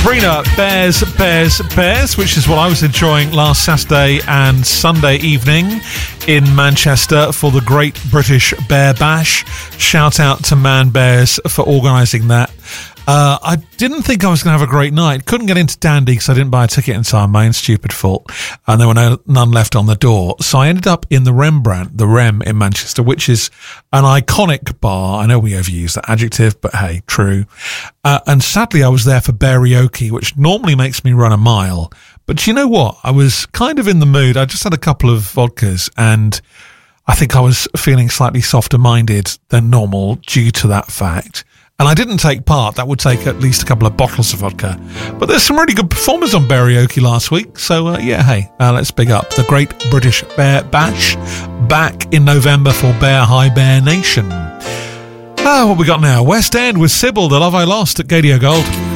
Sabrina, Bears, which is what I was enjoying last Saturday and Sunday evening in Manchester for the Great British Bear Bash. Shout out to Man Bears for organising that. I didn't think I was going to have a great night. Couldn't get into Dandy because I didn't buy a ticket in time. My own stupid fault. And there were none left on the door. So I ended up in the Rembrandt, the Rem in Manchester, which is an iconic bar. I know we overuse that adjective, but hey, true. And sadly, I was there for Bearioke, which normally makes me run a mile. But you know what? I was kind of in the mood. I just had a couple of vodkas and I think I was feeling slightly softer-minded than normal due to that fact. And I didn't take part. That would take at least a couple of bottles of vodka. But there's some really good performers on Bearioke last week. So, let's big up the Great British Bear Bash back in November for Bear High Bear Nation. What we got now? West End with Sybil, The Love I Lost at Gadio Gold.